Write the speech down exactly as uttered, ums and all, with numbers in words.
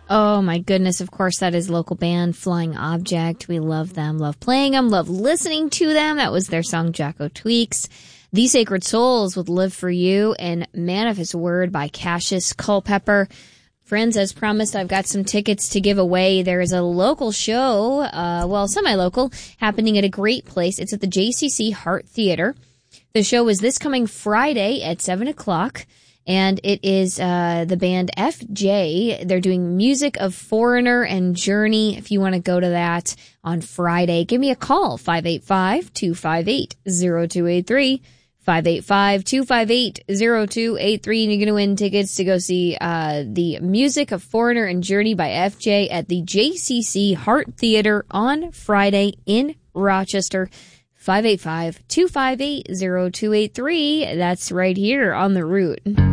Oh, my goodness. Of course, that is local band Flying Object. We love them, love playing them, love listening to them. That was their song, Jacko Tweaks. The Sacred Souls with Live For You, and Man of His Word by Cassius Culpepper. Friends, as promised, I've got some tickets to give away. There is a local show, uh, well, semi-local, happening at a great place. It's at the J C C Hart Theater. The show is this coming Friday at seven o'clock, and it is uh, the band F J. They're doing Music of Foreigner and Journey. If you want to go to that on Friday, give me a call, five eight five, two five eight, zero two eight three. five eight five, two five eight, zero two eight three, and you're going to win tickets to go see uh, the Music of Foreigner and Journey by F J at the J C C Hart Theater on Friday in Rochester. five eight five, two five eight, zero two eight three. That's right here on The Root.